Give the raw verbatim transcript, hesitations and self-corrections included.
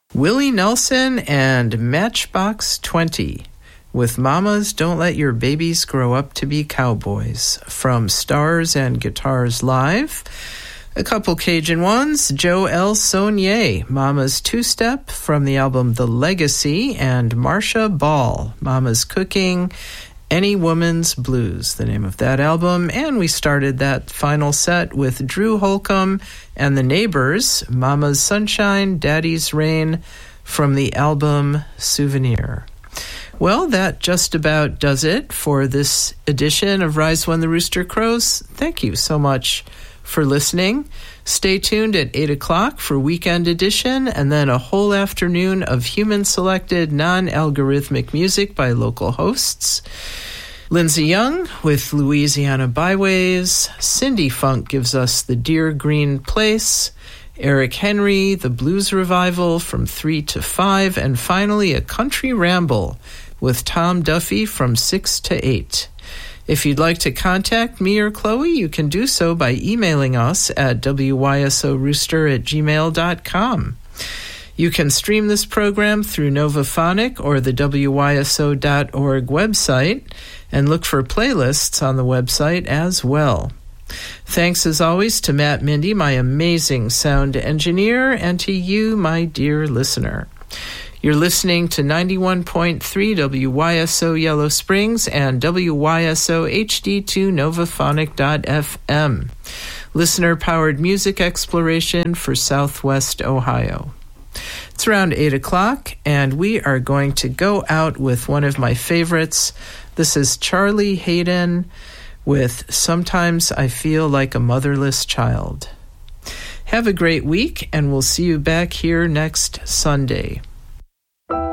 Willie Nelson and Matchbox twenty with Mamas Don't Let Your Babies Grow Up to Be Cowboys from Stars and Guitars Live. A couple Cajun ones, Joe L. Saunier, Mama's Two-Step from the album The Legacy, and Marcia Ball, Mama's Cooking, Any Woman's Blues, the name of that album. And we started that final set with Drew Holcomb and the Neighbors, Mama's Sunshine, Daddy's Rain, from the album Souvenir. Well, that just about does it for this edition of Rise When the Rooster Crows. Thank you so much for listening. Stay tuned at eight o'clock for Weekend Edition, and then a whole afternoon of human-selected, non-algorithmic music by local hosts. Lindsay Young with Louisiana Byways. Cindy Funk gives us The Dear Green Place. Eric Henry, The Blues Revival from three to five. And finally, a country ramble with Tom Duffy from six to eight. If you'd like to contact me or Chloe, you can do so by emailing us at w y s o rooster at gmail dot com. You can stream this program through Novaphonic or the w y s o dot org website and look for playlists on the website as well. Thanks as always to Matt Mindy, my amazing sound engineer, and to you, my dear listener. You're listening to ninety-one point three W Y S O Yellow Springs and W Y S O H D two Novaphonic dot f m. Listener-powered music exploration for Southwest Ohio. It's around eight o'clock, and we are going to go out with one of my favorites. This is Charlie Hayden with Sometimes I Feel Like a Motherless Child. Have a great week, and we'll see you back here next Sunday.